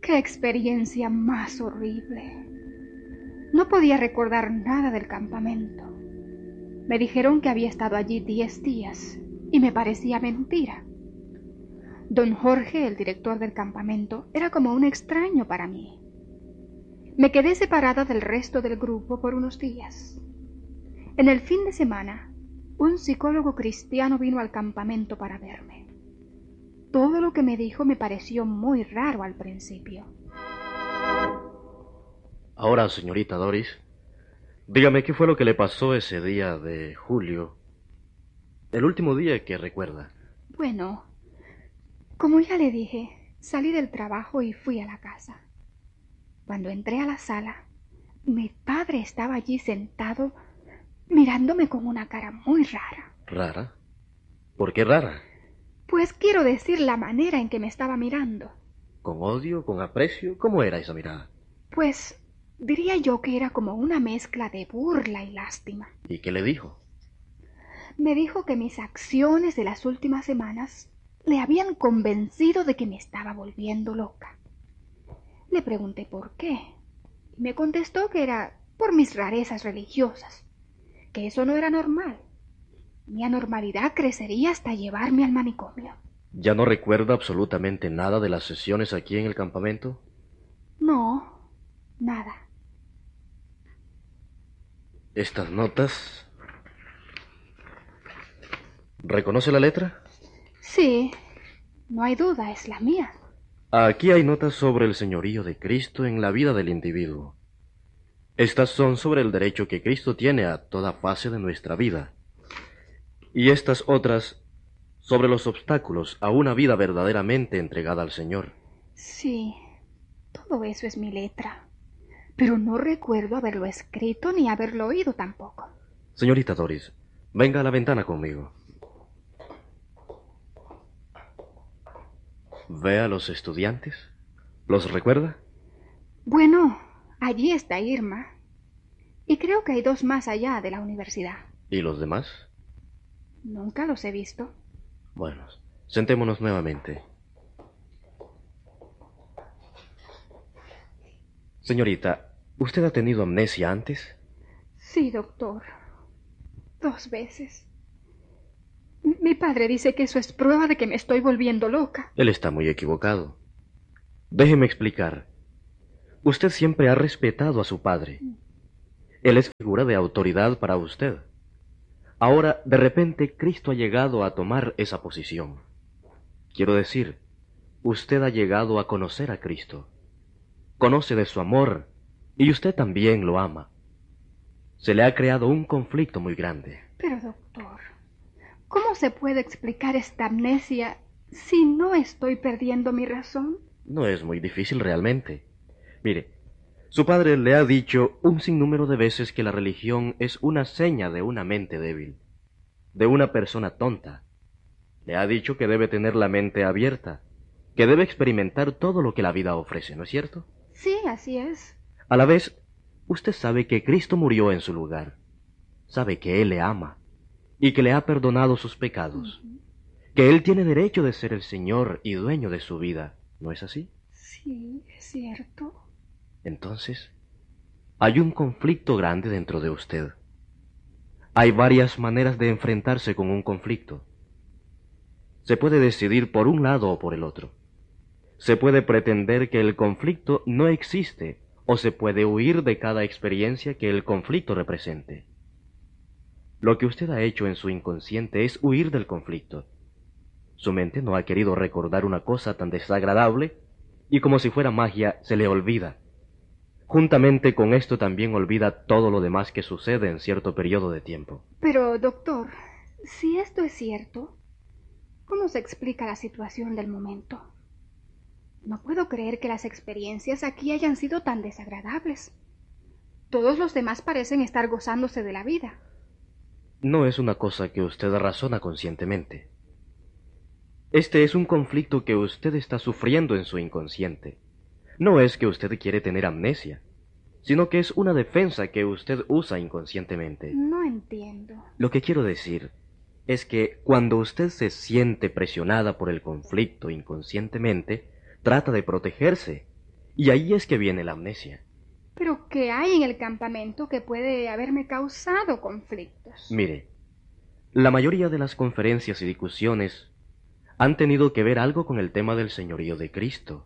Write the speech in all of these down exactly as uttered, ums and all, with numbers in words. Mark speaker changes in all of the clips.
Speaker 1: ¡Qué experiencia más horrible! No podía recordar nada del campamento. Me dijeron que había estado allí diez días y me parecía mentira. Don Jorge, el director del campamento, era como un extraño para mí. Me quedé separada del resto del grupo por unos días. En el fin de semana, un psicólogo cristiano vino al campamento para verme. Todo lo que me dijo me pareció muy raro al principio.
Speaker 2: Ahora, señorita Doris, dígame qué fue lo que le pasó ese día de julio, el último día que recuerda.
Speaker 1: Bueno, como ya le dije, salí del trabajo y fui a la casa. Cuando entré a la sala, mi padre estaba allí sentado mirándome con una cara muy rara.
Speaker 2: ¿Rara? ¿Por qué rara?
Speaker 1: Pues quiero decir la manera en que me estaba mirando.
Speaker 2: ¿Con odio? ¿Con aprecio? ¿Cómo era esa mirada?
Speaker 1: Pues diría yo que era como una mezcla de burla y lástima.
Speaker 2: ¿Y qué le dijo?
Speaker 1: Me dijo que mis acciones de las últimas semanas le habían convencido de que me estaba volviendo loca. Le pregunté por qué, y me contestó que era por mis rarezas religiosas, que eso no era normal. Mi anormalidad crecería hasta llevarme al manicomio.
Speaker 2: ¿Ya no recuerda absolutamente nada de las sesiones aquí en el campamento?
Speaker 1: No, nada.
Speaker 2: Estas notas... ¿Reconoce la letra?
Speaker 1: Sí, no hay duda, es la mía.
Speaker 2: Aquí hay notas sobre el señorío de Cristo en la vida del individuo. Estas son sobre el derecho que Cristo tiene a toda fase de nuestra vida. Y estas otras sobre los obstáculos a una vida verdaderamente entregada al Señor.
Speaker 1: Sí, todo eso es mi letra, pero no recuerdo haberlo escrito ni haberlo oído tampoco.
Speaker 2: Señorita Doris, venga a la ventana conmigo. ¿Ve a los estudiantes? ¿Los recuerda?
Speaker 1: Bueno, allí está Irma, y creo que hay dos más allá de la universidad.
Speaker 2: ¿Y los demás?
Speaker 1: Nunca los he visto.
Speaker 2: Bueno, sentémonos nuevamente. Señorita, ¿usted ha tenido amnesia antes?
Speaker 1: Sí, doctor. Dos veces. Mi padre dice que eso es prueba de que me estoy volviendo loca.
Speaker 2: Él está muy equivocado. Déjeme explicar. Usted siempre ha respetado a su padre. Él es figura de autoridad para usted. Ahora, de repente, Cristo ha llegado a tomar esa posición. Quiero decir, usted ha llegado a conocer a Cristo. Conoce de su amor, y usted también lo ama. Se le ha creado un conflicto muy grande.
Speaker 1: Pero, doctor, ¿cómo se puede explicar esta amnesia si no estoy perdiendo mi razón?
Speaker 2: No es muy difícil realmente. Mire, su padre le ha dicho un sinnúmero de veces que la religión es una seña de una mente débil, de una persona tonta. Le ha dicho que debe tener la mente abierta, que debe experimentar todo lo que la vida ofrece, ¿no es cierto?
Speaker 1: Sí, así es.
Speaker 2: A la vez, usted sabe que Cristo murió en su lugar, sabe que Él le ama y que le ha perdonado sus pecados, uh-huh. que Él tiene derecho de ser el Señor y dueño de su vida, ¿no es así?
Speaker 1: Sí, es cierto.
Speaker 2: Entonces, hay un conflicto grande dentro de usted. Hay varias maneras de enfrentarse con un conflicto. Se puede decidir por un lado o por el otro. Se puede pretender que el conflicto no existe o se puede huir de cada experiencia que el conflicto represente. Lo que usted ha hecho en su inconsciente es huir del conflicto. Su mente no ha querido recordar una cosa tan desagradable y como si fuera magia se le olvida. Juntamente con esto también olvida todo lo demás que sucede en cierto periodo de tiempo.
Speaker 1: Pero, doctor, si esto es cierto, ¿cómo se explica la situación del momento? No puedo creer que las experiencias aquí hayan sido tan desagradables. Todos los demás parecen estar gozándose de la vida.
Speaker 2: No es una cosa que usted razona conscientemente. Este es un conflicto que usted está sufriendo en su inconsciente. No es que usted quiere tener amnesia, sino que es una defensa que usted usa inconscientemente.
Speaker 1: No entiendo.
Speaker 2: Lo que quiero decir es que cuando usted se siente presionada por el conflicto inconscientemente, trata de protegerse, Y ahí es que viene la amnesia.
Speaker 1: ¿Pero qué hay en el campamento que puede haberme causado conflictos?
Speaker 2: Mire, la mayoría de las conferencias y discusiones han tenido que ver algo con el tema del señorío de Cristo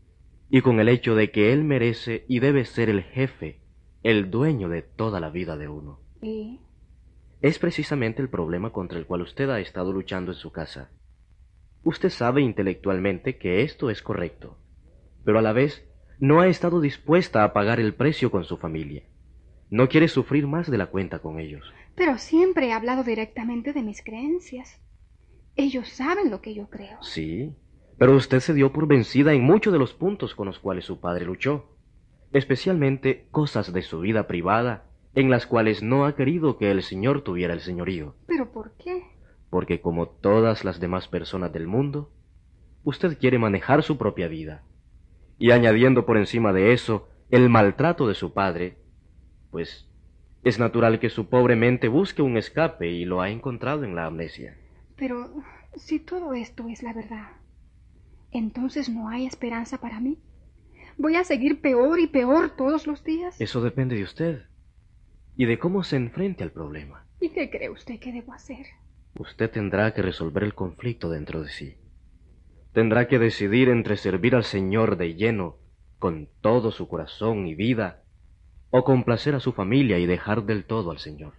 Speaker 2: y con el hecho de que Él merece y debe ser el jefe, el dueño de toda la vida de uno.
Speaker 1: ¿Y?
Speaker 2: Es precisamente el problema contra el cual usted ha estado luchando en su casa. Usted sabe intelectualmente que esto es correcto, pero a la vez no ha estado dispuesta a pagar el precio con su familia. No quiere sufrir más de la cuenta con ellos.
Speaker 1: Pero siempre he hablado directamente de mis creencias. Ellos saben lo que yo creo.
Speaker 2: Sí, pero usted se dio por vencida en muchos de los puntos con los cuales su padre luchó, especialmente cosas de su vida privada, en las cuales no ha querido que el Señor tuviera el señorío.
Speaker 1: ¿Pero por qué?
Speaker 2: Porque como todas las demás personas del mundo, usted quiere manejar su propia vida. Y añadiendo por encima de eso el maltrato de su padre, pues es natural que su pobre mente busque un escape y lo ha encontrado en la amnesia.
Speaker 1: Pero si todo esto es la verdad, ¿entonces no hay esperanza para mí? ¿Voy a seguir peor y peor todos los días?
Speaker 2: Eso depende de usted y de cómo se enfrente al problema.
Speaker 1: ¿Y qué cree usted que debo hacer?
Speaker 2: Usted tendrá que resolver el conflicto dentro de sí. Tendrá que decidir entre servir al Señor de lleno, con todo su corazón y vida, o complacer a su familia y dejar del todo al Señor.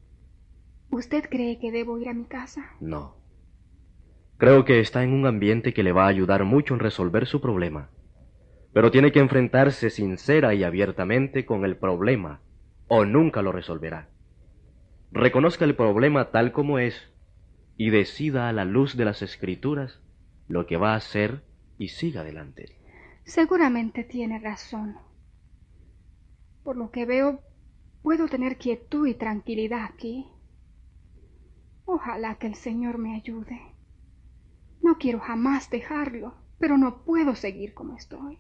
Speaker 1: ¿Usted cree que debo ir a mi casa?
Speaker 2: No. Creo que está en un ambiente que le va a ayudar mucho en resolver su problema, pero tiene que enfrentarse sincera y abiertamente con el problema, o nunca lo resolverá. Reconozca el problema tal como es, y decida a la luz de las Escrituras lo que va a hacer y siga adelante.
Speaker 1: Seguramente tiene razón. Por lo que veo, puedo tener quietud y tranquilidad aquí. Ojalá que el Señor me ayude. No quiero jamás dejarlo, pero no puedo seguir como estoy.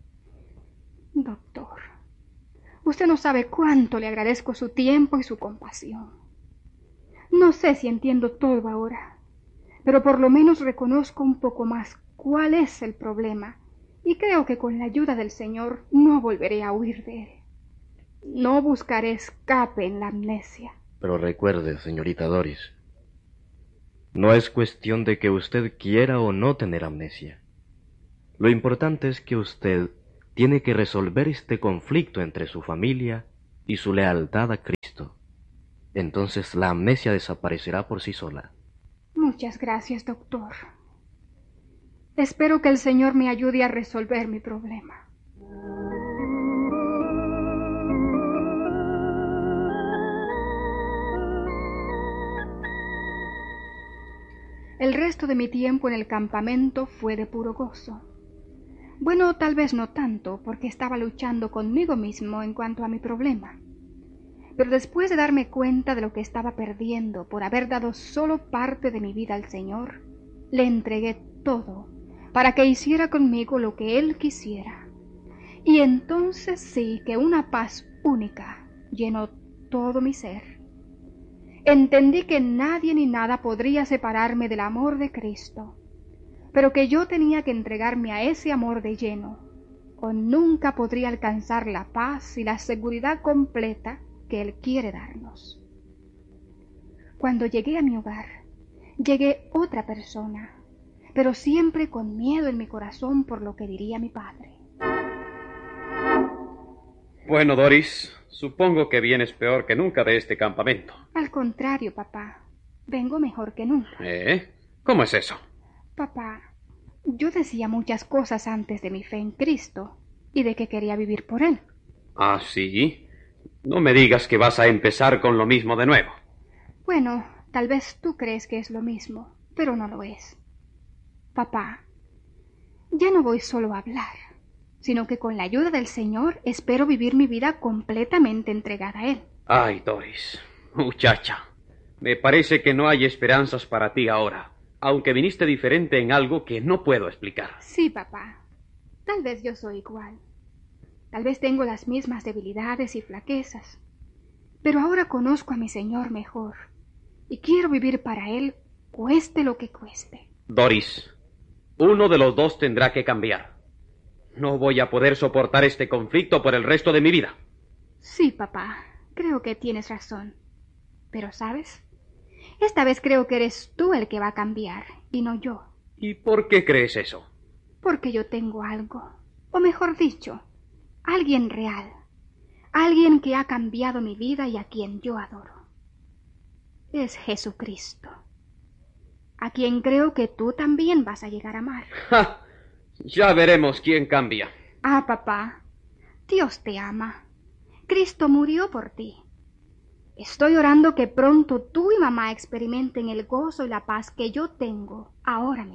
Speaker 1: Doctor, usted no sabe cuánto le agradezco su tiempo y su compasión. No sé si entiendo todo ahora, pero por lo menos reconozco un poco más cuál es el problema y creo que con la ayuda del Señor no volveré a huir de él. No buscaré escape en la amnesia.
Speaker 2: Pero recuerde, señorita Doris, no es cuestión de que usted quiera o no tener amnesia. Lo importante es que usted tiene que resolver este conflicto entre su familia y su lealtad a Cristo. Entonces la amnesia desaparecerá por sí sola.
Speaker 1: Muchas gracias, doctor. Espero que el Señor me ayude a resolver mi problema. El resto de mi tiempo en el campamento fue de puro gozo. Bueno, tal vez no tanto, porque estaba luchando conmigo mismo en cuanto a mi problema. Pero después de darme cuenta de lo que estaba perdiendo por haber dado solo parte de mi vida al Señor, le entregué todo para que hiciera conmigo lo que Él quisiera. Y entonces sí que una paz única llenó todo mi ser. Entendí que nadie ni nada podría separarme del amor de Cristo, pero que yo tenía que entregarme a ese amor de lleno, o nunca podría alcanzar la paz y la seguridad completa que Él quiere darnos. Cuando llegué a mi hogar, llegué otra persona, pero siempre con miedo en mi corazón por lo que diría mi padre.
Speaker 3: Bueno, Doris, supongo que vienes peor que nunca de este campamento.
Speaker 1: Al contrario, papá, vengo mejor que nunca.
Speaker 3: ¿Eh? ¿Cómo es eso?
Speaker 1: Papá, yo decía muchas cosas antes de mi fe en Cristo y de que quería vivir por Él.
Speaker 3: ¿Ah, sí? No me digas que vas a empezar con lo mismo de nuevo.
Speaker 1: Bueno, tal vez tú crees que es lo mismo, pero no lo es. Papá, ya no voy solo a hablar, sino que con la ayuda del Señor espero vivir mi vida completamente entregada a Él.
Speaker 3: Ay, Doris, muchacha, me parece que no hay esperanzas para ti ahora, aunque viniste diferente en algo que no puedo explicar.
Speaker 1: Sí, papá, tal vez yo soy igual. Tal vez tengo las mismas debilidades y flaquezas, pero ahora conozco a mi Señor mejor y quiero vivir para Él, cueste lo que cueste.
Speaker 3: Doris, uno de los dos tendrá que cambiar. No voy a poder soportar este conflicto por el resto de mi vida.
Speaker 1: Sí, papá, creo que tienes razón. Pero, ¿sabes? Esta vez creo que eres tú el que va a cambiar, y no yo.
Speaker 3: ¿Y por qué crees eso?
Speaker 1: Porque yo tengo algo, o mejor dicho, alguien real. Alguien que ha cambiado mi vida y a quien yo adoro. Es Jesucristo, a quien creo que tú también vas a llegar a amar.
Speaker 3: ¡Ja! Ya veremos quién cambia.
Speaker 1: Ah, papá, Dios te ama. Cristo murió por ti. Estoy orando que pronto tú y mamá experimenten el gozo y la paz que yo tengo ahora mismo.